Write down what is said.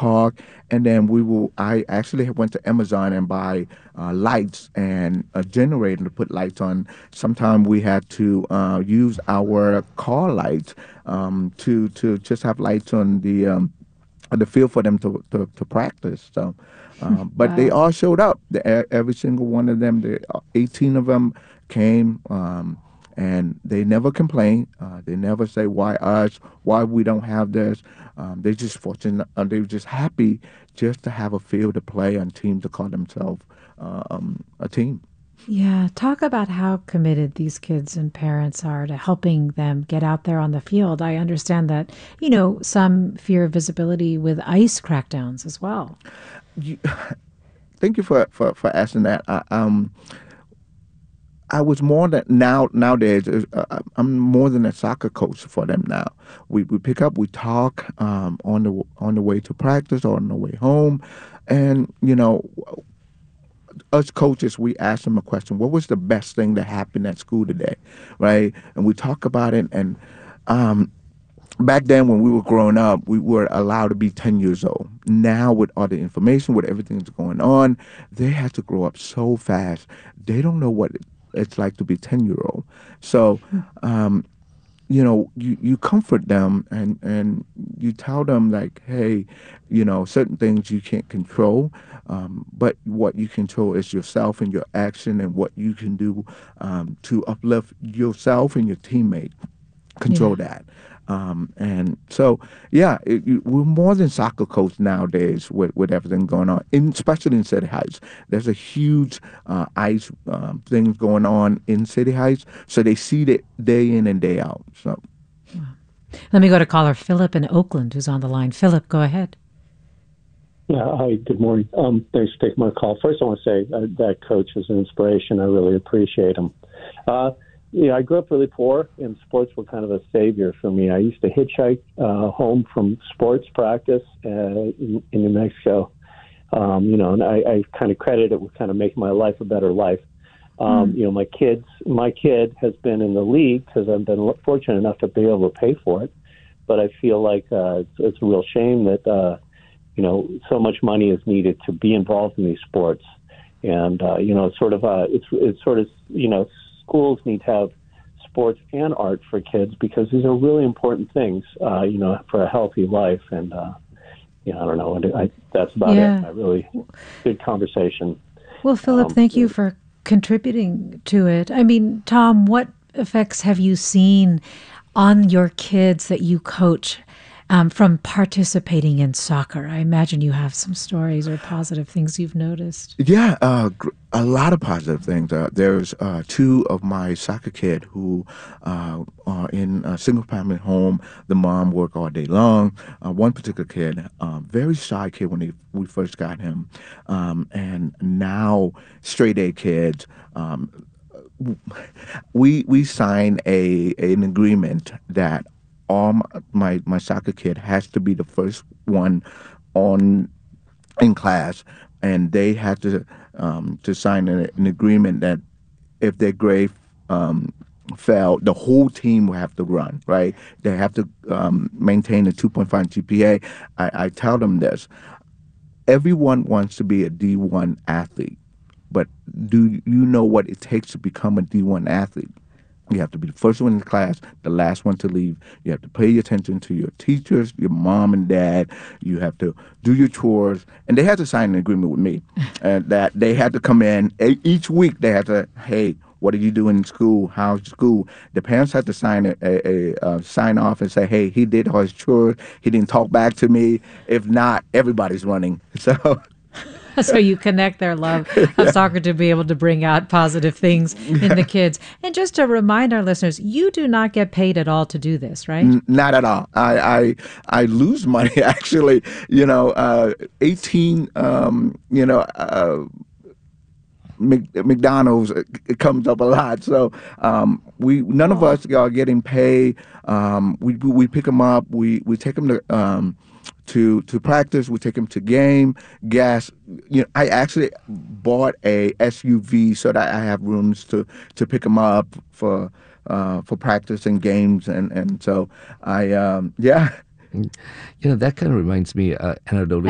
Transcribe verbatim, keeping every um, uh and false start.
park, and then we will. I actually went to Amazon and buy uh, lights and a generator to put lights on. Sometimes we had to uh, use our car lights um, to to just have lights on the um, on the field for them to to, to practice. So. Um, but they Wow. all showed up. The, e- every single one of them, the uh, eighteen of them came, um, and they never complain. Uh, they never say why us, why we don't have this. Um, they just fortunate. Uh, they were just happy just to have a field to play and team to call themselves uh, um, a team. Yeah, talk about how committed these kids and parents are to helping them get out there on the field. I understand that, you know, some fear visibility with ICE crackdowns as well. You, thank you for, for, for asking that. I, um, I was more than now nowadays. uh, uh, I'm more than a soccer coach for them now. We we pick up, we talk um, on the on the way to practice or on the way home, and you know, us coaches, we ask them a question: what was the best thing that happened at school today, right? And we talk about it. And um, back then, when we were growing up, we were allowed to be ten years old. Now, with all the information, with everything that's going on, they have to grow up so fast. They don't know what it- it's like to be ten year old. So, um, you know, you, you comfort them, and, and you tell them, like, hey, you know, certain things you can't control, um, but what you control is yourself and your action and what you can do um, to uplift yourself and your teammate. Control Yeah. that. Um, and so, yeah, it, you, we're more than soccer coach nowadays with, with everything going on, in, especially in City Heights. There's a huge uh, ice um, things going on in City Heights, so they see it day in and day out. So, Let me go to caller Philip in Oakland, who's on the line. Philip, go ahead. Yeah, hi, good morning. Um, thanks for taking my call. First, I want to say uh, that coach is an inspiration. I really appreciate him. Uh, you know, I grew up really poor, and sports were kind of a savior for me. I used to hitchhike uh, home from sports practice uh, in, in New Mexico. Um, you know, and I, I kind of credit it with kind of making my life a better life. Um, Mm. you know, my kids, my kid has been in the league because I've been fortunate enough to be able to pay for it. But I feel like uh, it's, it's a real shame that uh, you know so much money is needed to be involved in these sports, and uh, you know, it's sort of uh, it's it's sort of you know schools need to have sports and art for kids because these are really important things, uh, you know, for a healthy life. And uh, you know, I don't know, I, that's about it. Yeah. I really good conversation. Well, Philip, Um, thank you for contributing to it. I mean, Tom, what effects have you seen on your kids that you coach um, from participating in soccer? I imagine you have some stories or positive things you've noticed. yeah, uh, gr- a lot of positive things. Uh, there's uh, two of my soccer kid who uh, are in a single family home. The mom work all day long. Uh, one particular kid, uh, very shy kid when they, we first got him, um, and now straight A kids. Um, we we signed a an agreement that all m- my my soccer kid has to be the first one on in class, and they had to um, to sign an, an agreement that if their grade um, fell, the whole team will have to run. Right? They have to um, maintain a two point five G P A. I, I tell them this: everyone wants to be a D one athlete, but do you know what it takes to become a D one athlete? You have to be the first one in the class, the last one to leave. You have to pay attention to your teachers, your mom and dad. You have to do your chores. And they had to sign an agreement with me uh, that they had to come in e- each week. They had to, hey, what are you doing in school? How's school? The parents had to sign a, a, a uh, sign off and say, hey, he did all his chores. He didn't talk back to me. If not, everybody's running. So, So you connect their love of yeah. soccer to be able to bring out positive things in the kids. And just to remind our listeners, you do not get paid at all to do this, right? N- Not at all. I I, I lose money actually. You know, uh, eighteen. Um, you know, uh, Mc, McDonald's uh, it comes up a lot. So um, we none of Oh, us are getting paid. Um, we we pick them up. We we take them to. Um, to to practice, we take them to game, gas. You know, I actually bought a S U V so that I have rooms to to pick them up for uh, for practice and games, and and so I um, yeah. You know, that kind of reminds me, uh, anecdotally,